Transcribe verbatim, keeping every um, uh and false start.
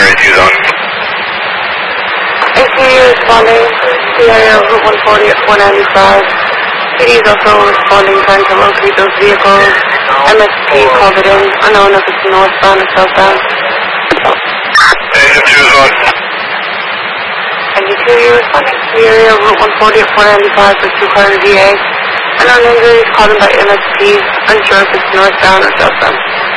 area two zone. A C U responding to the area of Route one forty at four ninety-five. P D is also responding, trying to locate those vehicles. M S P called it in, unknown if it's northbound or southbound. Negative two zone. ninety-two, you're responding to the area of Route one forty at four ninety-five for two car V A. Unknown injuries called in by M S P, unsure if it's northbound or southbound.